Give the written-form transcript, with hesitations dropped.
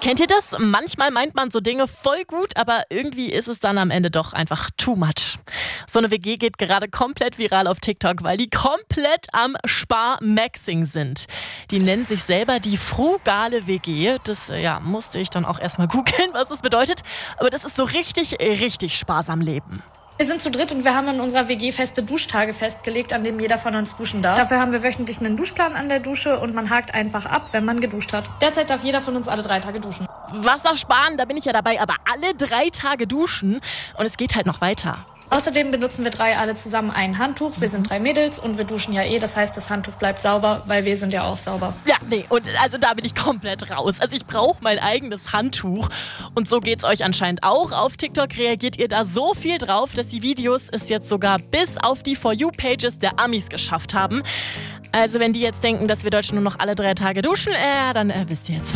Kennt ihr das? Manchmal meint man so Dinge voll gut, aber irgendwie ist es dann am Ende doch einfach too much. So eine WG geht gerade komplett viral auf TikTok, weil die komplett am Spar-Maxing sind. Die nennen sich selber die frugale WG. Das musste ich dann auch erstmal googeln, was das bedeutet. Aber das ist so richtig, richtig sparsam leben. Wir sind zu dritt und wir haben in unserer WG feste Duschtage festgelegt, an denen jeder von uns duschen darf. Dafür haben wir wöchentlich einen Duschplan an der Dusche und man hakt einfach ab, wenn man geduscht hat. Derzeit darf jeder von uns alle 3 Tage duschen. Wasser sparen, da bin ich ja dabei, aber alle 3 Tage duschen und es geht halt noch weiter. Außerdem benutzen wir 3 alle zusammen ein Handtuch. Wir sind 3 Mädels und wir duschen ja das heißt, das Handtuch bleibt sauber, weil wir sind ja auch sauber. Ja, und also da bin ich komplett raus. Also ich brauche mein eigenes Handtuch und so geht's euch anscheinend auch. Auf TikTok reagiert ihr da so viel drauf, dass die Videos es jetzt sogar bis auf die For You-Pages der Amis geschafft haben. Also wenn die jetzt denken, dass wir Deutschen nur noch alle 3 Tage duschen, dann wisst ihr jetzt